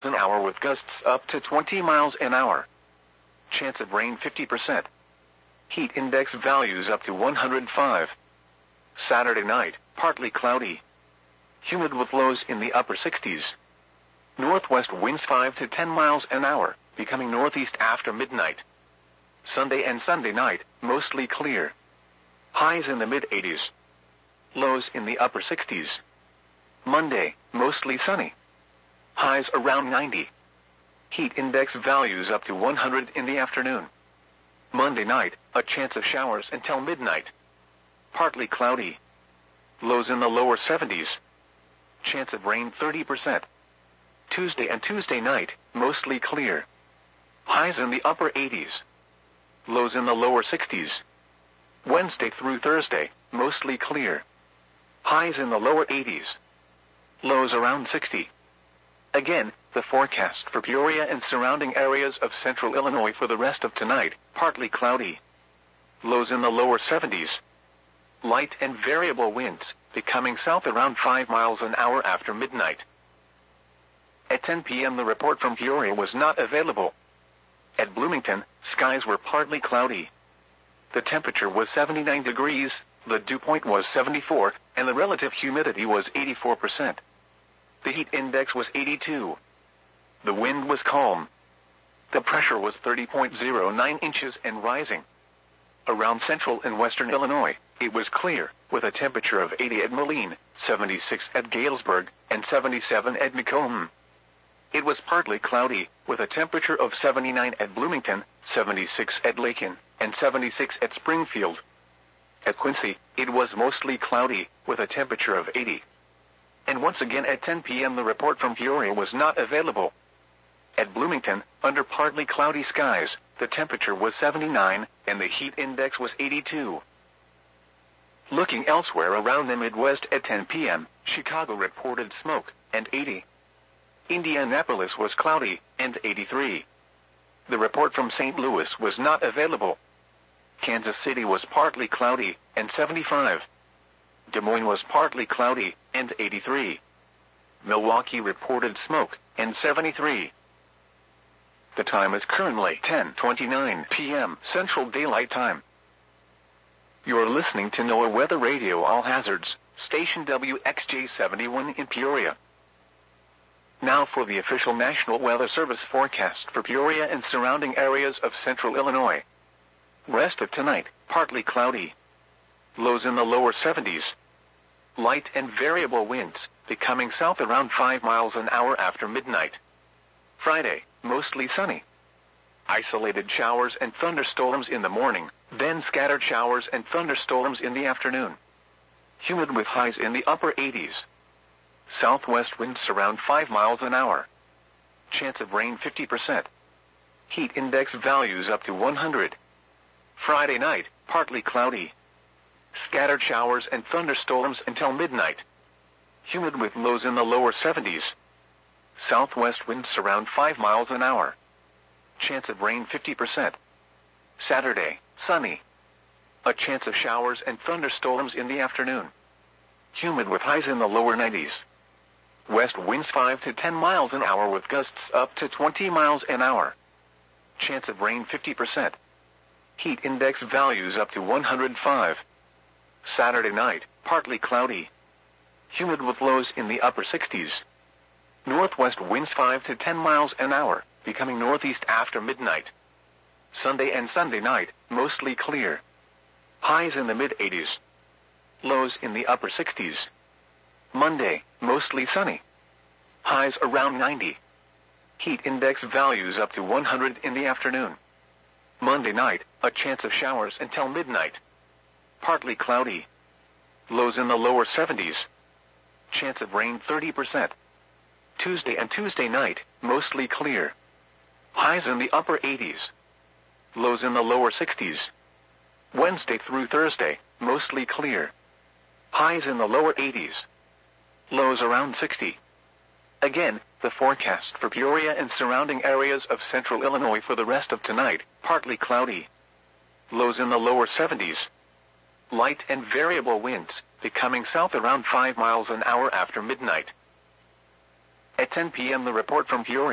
an hour with gusts up to 20 miles an hour. Chance of rain 50%. Heat index values up to 105. Saturday night, partly cloudy. Humid with lows in the upper 60s. Northwest winds 5 to 10 miles an hour, becoming northeast after midnight. Sunday and Sunday night, mostly clear. Highs in the mid-80s. Lows in the upper 60s. Monday, mostly sunny. Highs around 90. Heat index values up to 100 in the afternoon. Monday night, a chance of showers until midnight. Partly cloudy. Lows in the lower 70s. Chance of rain 30%. Tuesday and Tuesday night, mostly clear. Highs in the upper 80s. Lows in the lower 60s. Wednesday through Thursday, mostly clear. Highs in the lower 80s. Lows around 60. Again, the forecast for Peoria and surrounding areas of central Illinois for the rest of tonight, partly cloudy. Lows in the lower 70s. Light and variable winds, becoming south around 5 miles an hour after midnight. At 10 p.m. the report from Peoria was not available. At Bloomington, skies were partly cloudy. The temperature was 79 degrees, the dew point was 74, and the relative humidity was 84%. The heat index was 82. The wind was calm. The pressure was 30.09 inches and rising. Around central and western Illinois, it was clear, with a temperature of 80 at Moline, 76 at Galesburg, and 77 at Macomb. It was partly cloudy, with a temperature of 79 at Bloomington, 76 at Lakin, and 76 at Springfield. At Quincy, it was mostly cloudy, with a temperature of 80. And once again at 10 p.m. the report from Peoria was not available. At Bloomington, under partly cloudy skies, the temperature was 79, and the heat index was 82. Looking elsewhere around the Midwest at 10 p.m., Chicago reported smoke, and 80. Indianapolis was cloudy, and 83. The report from St. Louis was not available. Kansas City was partly cloudy, and 75. Des Moines was partly cloudy, and 83. Milwaukee reported smoke, and 73. The time is currently 10:29 p.m. Central Daylight Time. You're listening to NOAA Weather Radio All Hazards, station WXJ71 in Peoria. Now for the official National Weather Service forecast for Peoria and surrounding areas of central Illinois. Rest of tonight, partly cloudy. Lows in the lower 70s. Light and variable winds, becoming south around 5 miles an hour after midnight. Friday, mostly sunny. Isolated showers and thunderstorms in the morning, then scattered showers and thunderstorms in the afternoon. Humid with highs in the upper 80s. Southwest winds around 5 miles an hour. Chance of rain 50%. Heat index values up to 100. Friday night, partly cloudy. Scattered showers and thunderstorms until midnight. Humid with lows in the lower 70s. Southwest winds around 5 miles an hour. Chance of rain 50%. Saturday, sunny. A chance of showers and thunderstorms in the afternoon. Humid with highs in the lower 90s. West winds 5 to 10 miles an hour with gusts up to 20 miles an hour. Chance of rain 50%. Heat index values up to 105. Saturday night, partly cloudy. Humid with lows in the upper 60s. Northwest winds 5 to 10 miles an hour, becoming northeast after midnight. Sunday and Sunday night, mostly clear. Highs in the mid-80s. Lows in the upper 60s. Monday, mostly sunny. Highs around 90. Heat index values up to 100 in the afternoon. Monday night, a chance of showers until midnight. Partly cloudy. Lows in the lower 70s. Chance of rain 30%. Tuesday and Tuesday night, mostly clear. Highs in the upper 80s. Lows in the lower 60s. Wednesday through Thursday, mostly clear. Highs in the lower 80s. Lows around 60. Again, the forecast for Peoria and surrounding areas of central Illinois for the rest of tonight, partly cloudy. Lows in the lower 70s. Light and variable winds, becoming south around 5 miles an hour after midnight. At 10 p.m. the report from Peoria